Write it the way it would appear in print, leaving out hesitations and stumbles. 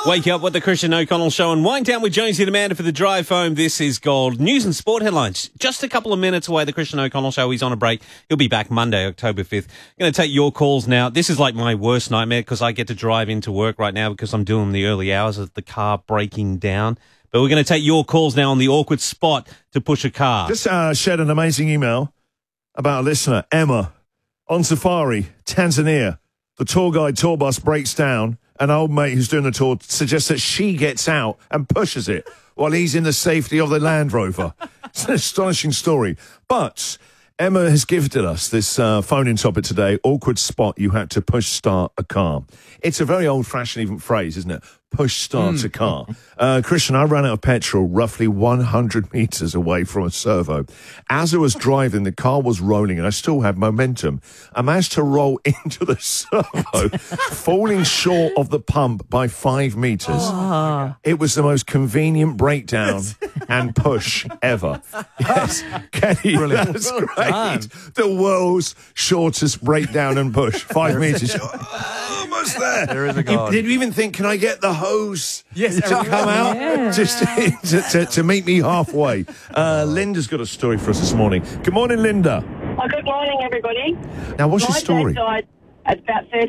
Wake up with the Christian O'Connell Show and wind down with Jonesy and Amanda for the drive home. This is Gold. News and sport headlines. Just a couple of minutes away, the Christian O'Connell Show. He's on a break. He'll be back Monday, October 5th. Going to take your calls now. This is like my worst nightmare because I get to drive into work right now because I'm doing the early hours of the car breaking down. But we're going to take your calls now on the awkward spot to push a car. Just shared an amazing email about a listener, Emma, on safari, Tanzania. The tour guide tour bus breaks down. An old mate who's doing the tour suggests that she gets out and pushes it while he's in the safety of the Land Rover. It's an astonishing story. But Emma has gifted us this phone-in topic today, awkward spot you had to push start a car. It's a very old-fashioned even phrase, isn't it? Push start a car. Christian, I ran out of petrol roughly 100 metres away from a servo. As I was driving, the car was rolling and I still had momentum. I managed to roll into the servo, falling short of the pump by 5 metres. Oh. It was the most convenient breakdown and push ever. Yes, Kenny, Brilliant. that's great. The world's shortest breakdown and push. 5 metres. Almost there. There is a God. Did you even think, can I get the hose Yes, to come out? Just to meet me halfway. Linda's got a story for us this morning. Good morning, Linda. Oh, good morning, everybody. Now, what's your story? My dad died at about 13